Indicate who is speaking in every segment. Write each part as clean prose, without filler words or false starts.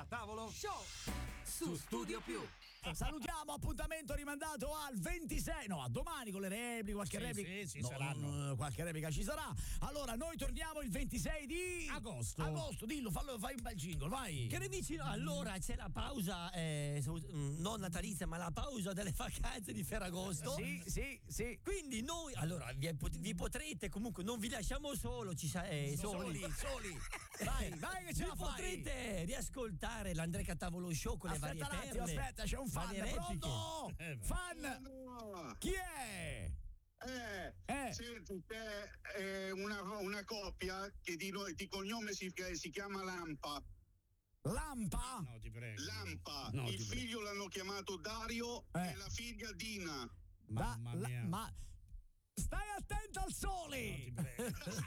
Speaker 1: Tavolo
Speaker 2: Show
Speaker 1: su Studio Più.
Speaker 3: Salutiamo, appuntamento rimandato al 26, no, a domani con le repliche, qualche replica.
Speaker 4: Sì, saranno.
Speaker 3: Qualche replica ci sarà. Allora, noi torniamo il 26 di
Speaker 4: agosto,
Speaker 3: dillo, fai un bel jingle, vai.
Speaker 2: Cari amici, allora c'è la pausa, non natalizia, ma la pausa delle vacanze di Ferragosto.
Speaker 3: Sì.
Speaker 2: Quindi noi, allora, vi potrete, comunque non vi lasciamo soli.
Speaker 3: Soli. Vai che ce la fai.
Speaker 2: Potrete riascoltare l'Andrea Cattavolo Show con le varie perle.
Speaker 3: Aspetta, c'è un fan,
Speaker 2: varie
Speaker 3: pronto? Fan? Chi è?
Speaker 5: Senti, c'è una coppia che di cognome si chiama Lampa.
Speaker 3: Lampa?
Speaker 4: No, ti prego.
Speaker 5: Lampa.
Speaker 4: No,
Speaker 5: Il figlio l'hanno chiamato Dario e la figlia Dina.
Speaker 4: Mamma mia.
Speaker 3: Ma stai attento al sole!
Speaker 4: No, ti prego.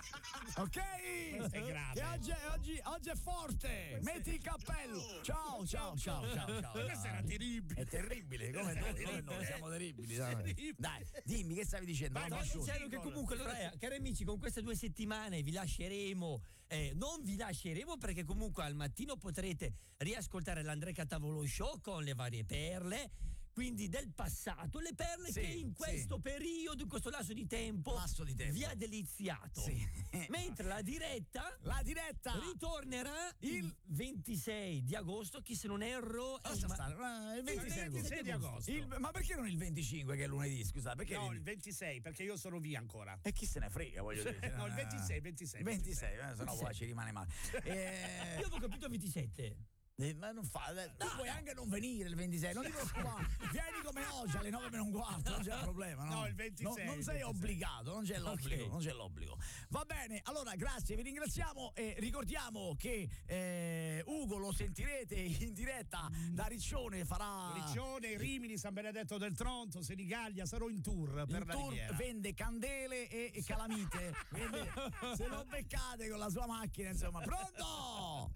Speaker 3: Ok?
Speaker 4: Questo è grave.
Speaker 3: Che oggi è forte! Metti il cappello! Ciao!
Speaker 4: Questo era terribile.
Speaker 3: È terribile, come noi siamo terribili. Dai, dimmi che stavi dicendo?
Speaker 2: Stavo dicendo che comunque, allora, cari amici, con queste 2 settimane vi lasceremo, non vi lasceremo perché comunque al mattino potrete riascoltare l'Andrea Cattavolo Show con le varie perle, quindi del passato, le perle che in questo periodo, in questo lasso di tempo vi ha deliziato. Mentre la diretta ritornerà il 26 di agosto, chi se non erro
Speaker 3: il 26
Speaker 4: di agosto.
Speaker 3: Ma perché non il 25 che è lunedì, scusa? Perché
Speaker 4: No, il 26, perché io sono via ancora.
Speaker 3: E chi se ne frega, voglio dire.
Speaker 4: No, il 26,
Speaker 3: 26, se no poi ci rimane male.
Speaker 2: Io avevo capito il 27.
Speaker 3: Ma non fa, tu puoi anche non venire il 26, non ti preoccupare, vieni come oggi alle 9:15, non c'è problema, no?
Speaker 4: No, il 26.
Speaker 3: Non sei obbligato, non c'è l'obbligo, non c'è l'obbligo. Va bene, allora grazie, vi ringraziamo e ricordiamo che Ugo lo sentirete in diretta da Riccione,
Speaker 4: Riccione, Rimini, San Benedetto del Tronto, Senigallia, sarò in tour per la Riviera.
Speaker 3: Vende candele e calamite, quindi se lo beccate con la sua macchina, insomma. Pronto?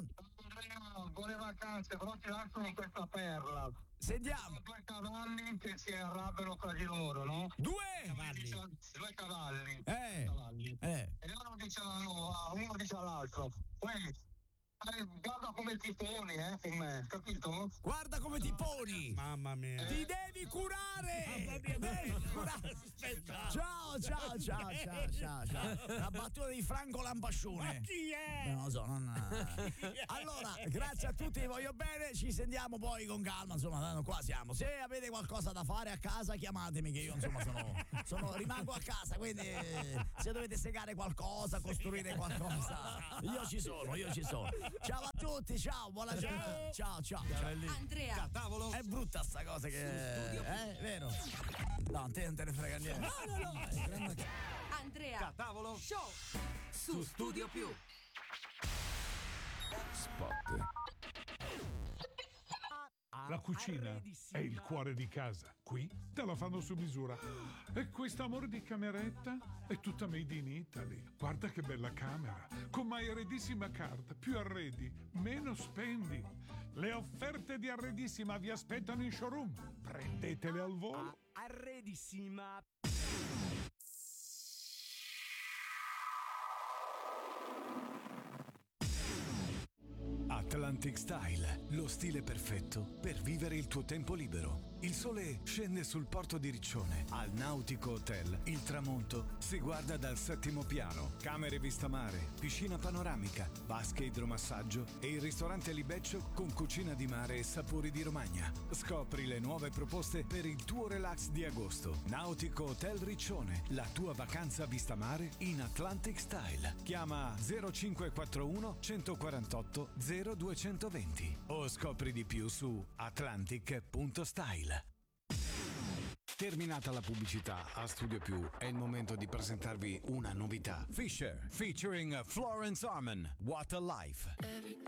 Speaker 5: Buone vacanze, però ti lascio con questa perla.
Speaker 3: Sentiamo.
Speaker 5: Sono 2 cavalli che si arrabbiano tra di loro, no?
Speaker 3: 2
Speaker 5: cavalli? 2 cavalli.
Speaker 3: E
Speaker 5: uno dice all'altro, guarda come ti poni, con me, capito?
Speaker 3: Guarda come ti poni.
Speaker 4: Mamma mia.
Speaker 3: Ti devi curare.
Speaker 4: Mamma mia,
Speaker 3: devi curare. Ciao. La battuta di Franco Lampascione.
Speaker 4: Ma chi è?
Speaker 3: Non lo so, Allora, grazie a tutti, vi voglio bene, ci sentiamo poi con calma, insomma, qua siamo. Se avete qualcosa da fare a casa, chiamatemi che io, insomma, rimango a casa, quindi se dovete segare qualcosa, costruire qualcosa, io ci sono. Ciao a tutti, ciao, buona giornata. Ciao.
Speaker 1: Andrea Cattavolo.
Speaker 3: È brutta sta cosa che è vero? No, te non te ne frega niente.
Speaker 2: No.
Speaker 1: Andrea Cattavolo Show su Studio Più.
Speaker 6: Spot. La cucina è il cuore di casa. Qui te la fanno su misura. E quest'amore di cameretta è tutta made in Italy. Guarda che bella camera. Con My Arredissima Card. Più arredi, meno spendi. Le offerte di Arredissima vi aspettano in showroom. Prendetele al volo.
Speaker 7: Arredissima.
Speaker 8: Atlantic Style, lo stile perfetto per vivere il tuo tempo libero. Il sole scende sul porto di Riccione. Al Nautico Hotel il tramonto si guarda dal 7° piano. Camere vista mare, piscina panoramica, vasche idromassaggio e il ristorante Libeccio con cucina di mare e sapori di Romagna. Scopri le nuove proposte per il tuo relax di agosto. Nautico Hotel Riccione, la tua vacanza vista mare in Atlantic Style. Chiama 0541 148 0220 o scopri di più su atlantic.style. Terminata la pubblicità, a Studio Più è il momento di presentarvi una novità. Fisher featuring Florence Arman, What a Life.